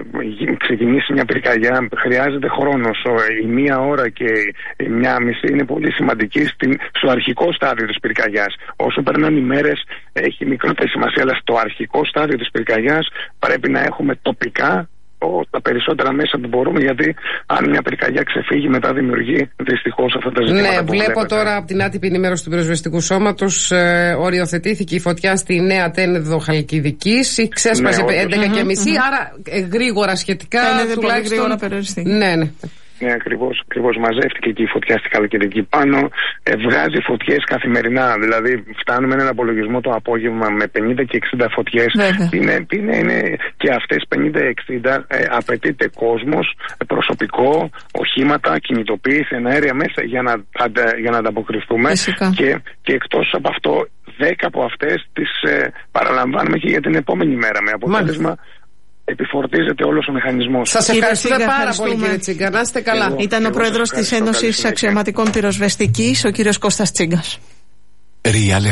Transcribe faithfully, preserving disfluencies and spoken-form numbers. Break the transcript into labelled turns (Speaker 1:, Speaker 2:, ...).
Speaker 1: ξεκινήσει μια πυρκαγιά, χρειάζεται χρόνος. Η μία ώρα και η μια μισή είναι πολύ σημαντική στην, στο αρχικό στάδιο της πυρκαγιάς. Όσο περνάνε οι μέρες έχει μικρότερη σημασία, αλλά στο αρχικό στάδιο της πυρκαγιάς πρέπει να έχουμε τοπικά τα περισσότερα μέσα που μπορούμε, γιατί αν μια πυρκαγιά ξεφύγει μετά δημιουργεί δυστυχώς αυτά τα ζητήματα.
Speaker 2: Ναι,
Speaker 1: που
Speaker 2: βλέπω
Speaker 1: βλέπετε. Τώρα
Speaker 2: από την άτυπη ενημέρωση του πυροσβεστικού σώματος ε, οριοθετήθηκε η φωτιά στη Νέα Τένεδο Χαλκιδικής, ξέσπασε
Speaker 1: ναι,
Speaker 2: έντεκα και μισή,
Speaker 3: mm-hmm.
Speaker 2: άρα ε, γρήγορα σχετικά.
Speaker 3: Είναι πολύ γρήγορα περιοριστεί.
Speaker 2: Ναι, ναι.
Speaker 1: Ναι, ακριβώς, ακριβώς μαζεύτηκε και η φωτιά στη Χαλκιδική πάνω, ε, βγάζει φωτιές καθημερινά, δηλαδή φτάνουμε έναν απολογισμό το απόγευμα με πενήντα και εξήντα φωτιές. Είναι, είναι, είναι, και αυτές πενήντα εξήντα ε, απαιτείται κόσμος, προσωπικό, οχήματα, κινητοποίηση, εναέρια μέσα για να, αντα, για να ανταποκριθούμε. Και, και εκτός από αυτό, δέκα από αυτές τις ε, παραλαμβάνουμε και για την επόμενη μέρα, με αποτέλεσμα επιφορτίζεται όλος ο μηχανισμός.
Speaker 2: Σας ευχαριστούμε πάρα ευχαριστούμε. πολύ, κύριε Τσίγκα. Να είστε καλά.
Speaker 3: Εγώ, Ήταν εγώ ο πρόεδρος της Ένωσης Αξιωματικών Πυροσβεστικής, ο κύριος Κώστας Τσίγκας.